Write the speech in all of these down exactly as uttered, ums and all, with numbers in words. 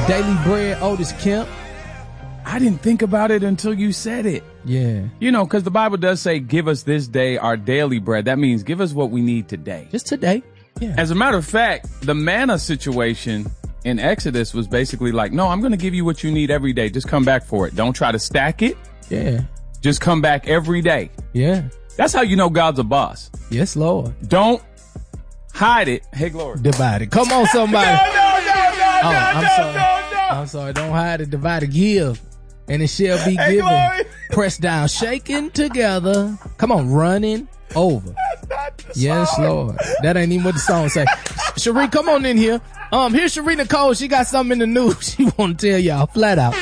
Daily Bread, Otis Kemp. I didn't think about it until you said it. Yeah. You know, because the Bible does say, give us this day our daily bread. That means give us what we need today. Just today. Yeah. As a matter of fact, the manna situation in Exodus was basically like, no, I'm going to give you what you need every day. Just come back for it. Don't try to stack it. Yeah. Just come back every day. Yeah. That's how you know God's a boss. Yes, Lord. Don't hide it. Hey, glory. Divide it. Come on, somebody. no, no, no, no, oh, no, I'm no, sorry. no, no. I'm sorry. Don't hide it. Divide it. Give. And it shall be hey, given. Glory. Pressed down, shaken together. Come on, running over. That's not the yes, song. Lord. That ain't even what the song say. Cherie, come on in here. Um, here's Cherie Nicole. She got something in the news she want to tell y'all flat out.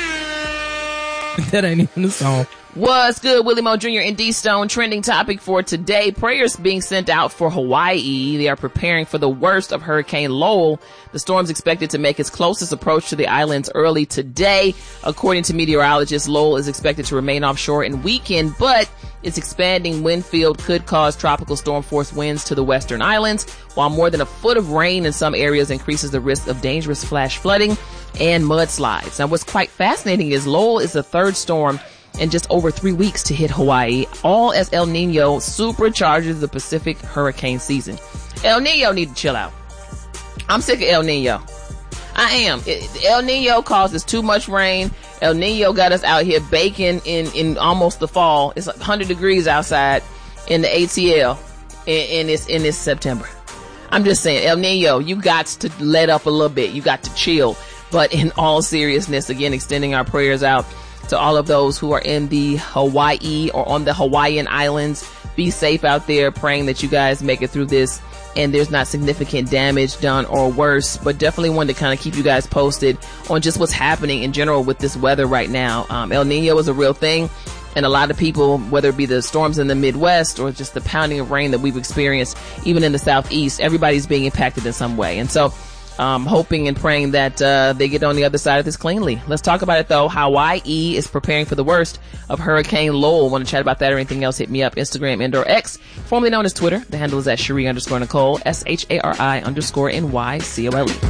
That ain't even the song. What's good, Willie Mo Junior and D Stone? Trending topic for today. Prayers being sent out for Hawaii. They are preparing for the worst of Hurricane Lowell. The storm's expected to make its closest approach to the islands early today. According to meteorologists, Lowell is expected to remain offshore and weaken, but its expanding wind field could cause tropical storm force winds to the western islands, while more than a foot of rain in some areas increases the risk of dangerous flash flooding and mudslides. Now, what's quite fascinating is Lowell is the third storm in just over three weeks to hit Hawaii, all as El Nino supercharges the Pacific hurricane season. El Nino need to chill out. I'm sick of El Nino. I am. It, El Nino causes too much rain. El Nino got us out here baking in, in almost the fall. It's like one hundred degrees outside in the A T L in, in this in this September. I'm just saying, El Nino, you got to let up a little bit. You got to chill. But in all seriousness, again, extending our prayers out to all of those who are in the Hawaii or on the Hawaiian Islands. Be safe out there, praying that you guys make it through this and there's not significant damage done or worse. But definitely wanted to kind of keep you guys posted on just what's happening in general with this weather right now. Um, El Nino is a real thing. And a lot of people, whether it be the storms in the Midwest or just the pounding of rain that we've experienced, even in the Southeast, everybody's being impacted in some way. And so Um, hoping and praying that uh, they get on the other side of this cleanly. Let's talk about it, though. Hawaii is preparing for the worst of Hurricane Lowell. Want to chat about that or anything else, hit me up. Instagram and or X, formerly known as Twitter. The handle is at Cherie underscore Nicole, S H A R I underscore N Y C O L E.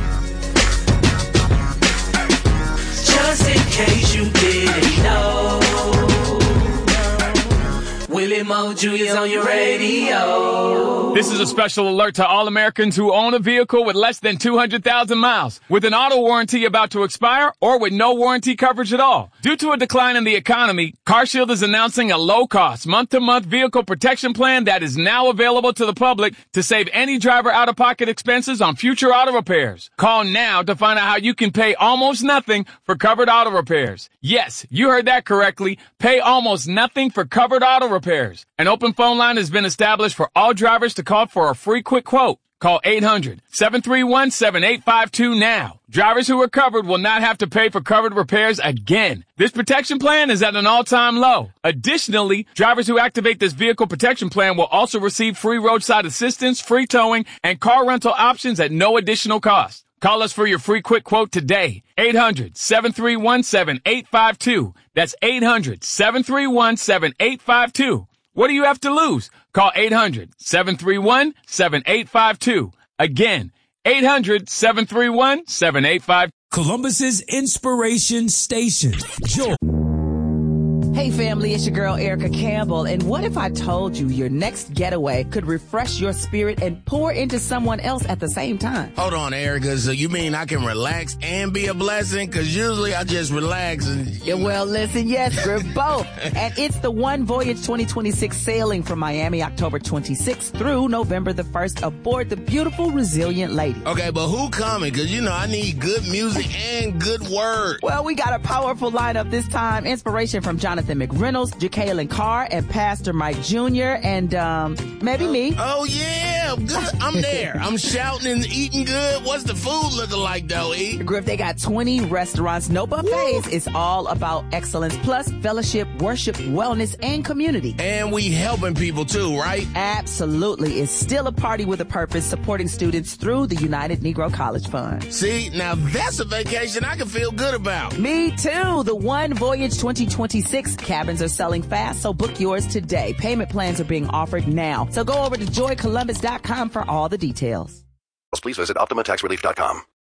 Just in case you didn't know, Willie Mo Junior's on your radio. This is a special alert to all Americans who own a vehicle with less than two hundred thousand miles, with an auto warranty about to expire, or with no warranty coverage at all. Due to a decline in the economy, CarShield is announcing a low-cost, month-to-month vehicle protection plan that is now available to the public to save any driver out-of-pocket expenses on future auto repairs. Call now to find out how you can pay almost nothing for covered auto repairs. Yes, you heard that correctly. Pay almost nothing for covered auto repairs. An open phone line has been established for all drivers to call for a free quick quote. Call eight hundred, seven three one, seven eight five two now. Drivers who are covered will not have to pay for covered repairs again. This protection plan is at an all-time low. Additionally, drivers who activate this vehicle protection plan will also receive free roadside assistance, free towing, and car rental options at no additional cost. Call us for your free quick quote today. eight hundred, seven three one, seven eight five two. That's eight hundred, seven three one, seven eight five two. What do you have to lose? Call eight hundred, seven three one, seven eight five two. Again, eight hundred, seven three one, seven eight five two. Columbus's Inspiration Station. Joy. Hey family, it's your girl Erica Campbell, and what if I told you your next getaway could refresh your spirit and pour into someone else at the same time? Hold on, Erica, so you mean I can relax and be a blessing? Because usually I just relax and... Yeah, well, listen, yes, we're both. And it's the One Voyage twenty twenty-six sailing from Miami October twenty-sixth through November the first aboard the beautiful Resilient Lady. Okay, but who coming? Because, you know, I need good music and good word. Well, we got a powerful lineup this time. Inspiration from Jonathan McReynolds, Jacqueline Carr, and Pastor Mike Junior, and um, maybe me. Oh, yeah. Good. I'm there. I'm shouting and eating good. What's the food looking like, though, E? Griff, they got twenty restaurants, no buffets. It's all about excellence, plus fellowship, worship, wellness, and community. And we helping people, too, right? Absolutely. It's still a party with a purpose, supporting students through the United Negro College Fund. See, now that's a vacation I can feel good about. Me, too. The One Voyage twenty twenty-six cabins are selling fast, so book yours today. Payment plans are being offered now. So go over to joy columbus dot com for all the details. Please visit optima tax relief dot com.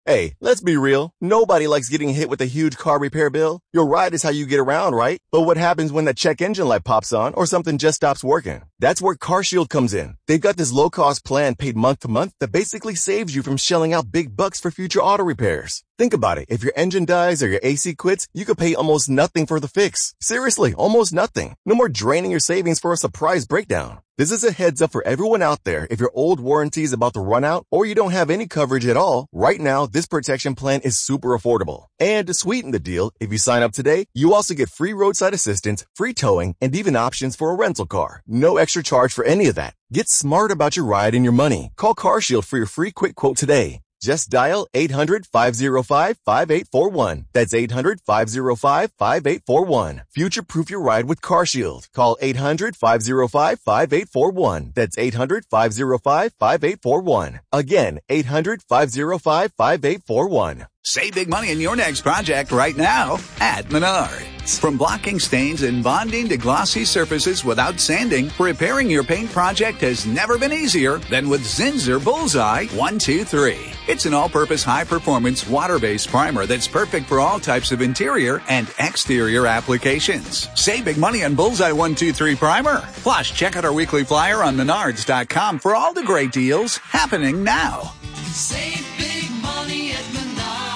Hey, let's be real. Nobody likes getting hit with a huge car repair bill. Your ride is how you get around, right? But what happens when that check engine light pops on or something just stops working? That's where CarShield comes in. They've got this low-cost plan paid month to month that basically saves you from shelling out big bucks for future auto repairs. Think about it. If your engine dies or your A C quits, you could pay almost nothing for the fix. Seriously, almost nothing. No more draining your savings for a surprise breakdown. This is a heads up for everyone out there. If your old warranty is about to run out or you don't have any coverage at all, right now, this protection plan is super affordable. And to sweeten the deal, if you sign up today, you also get free roadside assistance, free towing, and even options for a rental car. No extra charge for any of that. Get smart about your ride and your money. Call CarShield for your free quick quote today. Just dial eight hundred, five oh five, five eight four one. That's eight hundred, five oh five, five eight four one. Future-proof your ride with CarShield. Call eight hundred, five oh five, five eight four one. That's eight hundred, five oh five, five eight four one. Again, eight hundred, five oh five, five eight four one. Save big money in your next project right now at Menards. From blocking stains and bonding to glossy surfaces without sanding, repairing your paint project has never been easier than with Zinsser Bullseye one two three. It's an all-purpose high-performance water-based primer that's perfect for all types of interior and exterior applications. Save big money on Bullseye one two three primer. Plus, check out our weekly flyer on menards dot com for all the great deals happening now. Save big money at Menards.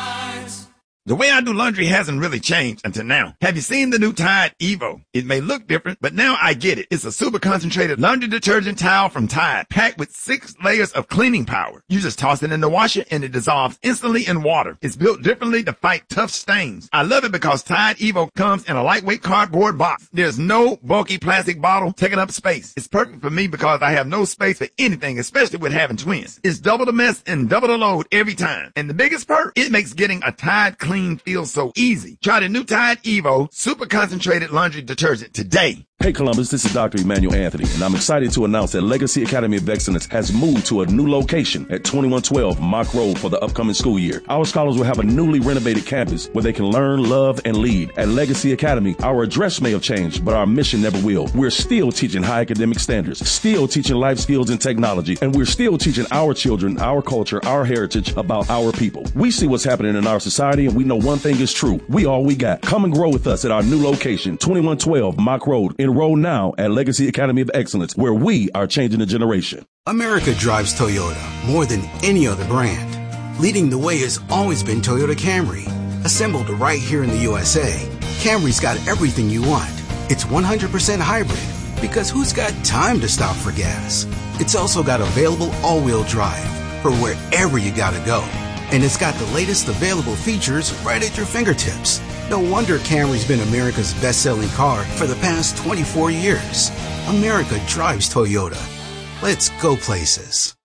The way I do laundry hasn't really changed until now. Have you seen the new Tide Evo? It may look different, but now I get it. It's a super concentrated laundry detergent towel from Tide, packed with six layers of cleaning power. You just toss it in the washer and it dissolves instantly in water. It's built differently to fight tough stains. I love it because Tide Evo comes in a lightweight cardboard box. There's no bulky plastic bottle taking up space. It's perfect for me because I have no space for anything, especially with having twins. It's double the mess and double the load every time. And the biggest perk, it makes getting a Tide clean feels so easy. Try the new Tide Evo super concentrated laundry detergent today. Hey Columbus, this is Doctor Emmanuel Anthony, and I'm excited to announce that Legacy Academy of Excellence has moved to a new location at twenty-one twelve Mock Road for the upcoming school year. Our scholars will have a newly renovated campus where they can learn, love, and lead. At Legacy Academy, our address may have changed, but our mission never will. We're still teaching high academic standards, still teaching life skills and technology, and we're still teaching our children, our culture, our heritage about our people. We see what's happening in our society, and we know one thing is true. We all we got. Come and grow with us at our new location, twenty-one twelve Mock Road. Enroll now at Legacy Academy of Excellence, where we are changing the generation. America drives Toyota more than any other brand. Leading the way has always been Toyota Camry. Assembled right here in the U S A, Camry's got everything you want. It's one hundred percent hybrid, because who's got time to stop for gas? It's also got available all-wheel drive for wherever you gotta go. And it's got the latest available features right at your fingertips. No wonder Camry's been America's best-selling car for the past twenty-four years. America drives Toyota. Let's go places.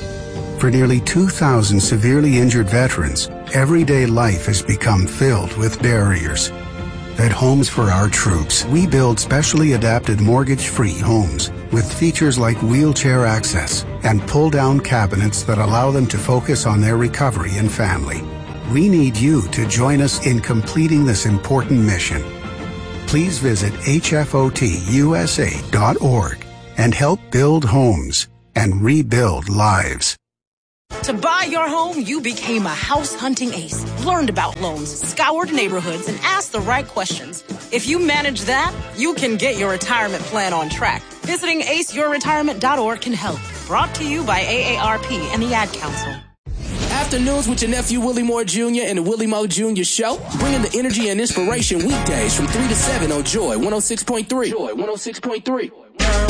For nearly two thousand severely injured veterans, everyday life has become filled with barriers. At Homes for Our Troops, we build specially adapted mortgage-free homes with features like wheelchair access and pull-down cabinets that allow them to focus on their recovery and family. We need you to join us in completing this important mission. Please visit H F O T U S A dot org and help build homes and rebuild lives. To buy your home, you became a house hunting ace, learned about loans, scoured neighborhoods, and asked the right questions. If you manage that, you can get your retirement plan on track. Visiting ace your retirement dot org can help. Brought to you by A A R P and the Ad Council. Afternoons with your nephew Willie Moore Junior and the Willie Moore Junior Show, bringing the energy and inspiration weekdays from three to seven on Joy one oh six point three. Joy one oh six point three.